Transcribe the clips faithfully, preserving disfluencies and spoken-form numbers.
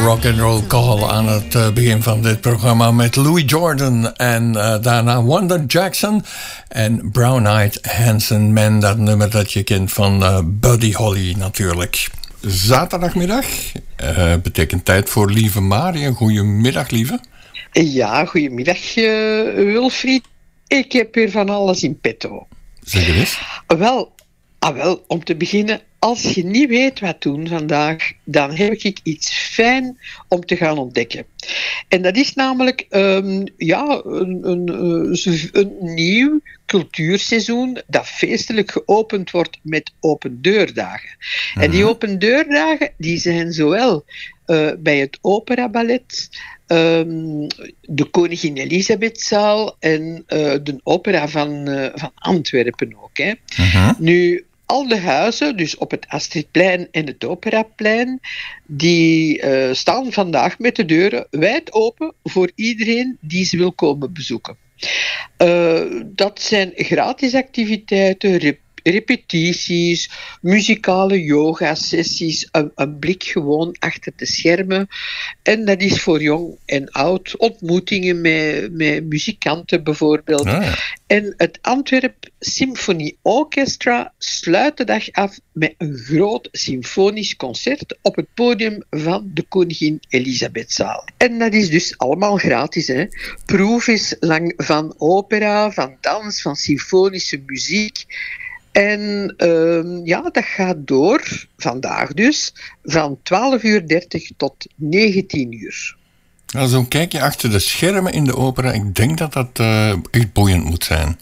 rock and roll call aan het uh, begin van dit programma met Louis Jordan en uh, daarna Wanda Jackson en Brown Eyed Handsome Man, dat nummer dat je kent van uh, Buddy Holly natuurlijk. Zaterdagmiddag uh, betekent tijd voor lieve Marie. Goedemiddag, lieve. Ja, goedemiddag uh, Wilfried. Ik heb weer van alles in petto. Zeg eens. Wel, ah wel, om te beginnen, als je niet weet wat doen vandaag, dan heb ik iets fijn om te gaan ontdekken. En dat is namelijk um, ja, een, een, een, een nieuw cultuurseizoen dat feestelijk geopend wordt met open deurdagen. Mm-hmm. En die open deurdagen die zijn zowel uh, bij het Opera Ballet, Um, de Koningin Elisabethzaal en uh, de opera van, uh, van Antwerpen ook. Hè. Uh-huh. Nu, al de huizen, dus op het Astridplein en het Operaplein, die uh, staan vandaag met de deuren wijd open voor iedereen die ze wil komen bezoeken. Uh, dat zijn gratis activiteiten, rep- repetities, muzikale yoga-sessies, een, een blik gewoon achter de schermen. En dat is voor jong en oud, ontmoetingen met, met muzikanten bijvoorbeeld. Ah, ja. En het Antwerp Symphony Orchestra sluit de dag af met een groot symfonisch concert op het podium van de Koningin Elisabethzaal. En dat is dus allemaal gratis, hè. Proef is lang van opera, van dans, van symfonische muziek. En uh, ja, dat gaat door, vandaag dus, van twaalf uur dertig tot negentien uur. Nou, zo'n kijkje achter de schermen in de opera, ik denk dat dat uh, echt boeiend moet zijn.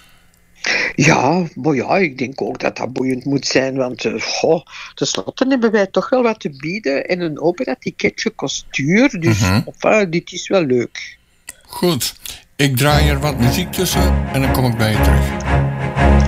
Ja, maar ja, ik denk ook dat dat boeiend moet zijn, want uh, goh, tenslotte hebben wij toch wel wat te bieden en een opera-ticketje kostuur, dus uh-huh. enfin, dit is wel leuk. Goed, ik draai er wat muziek tussen en dan kom ik bij je terug.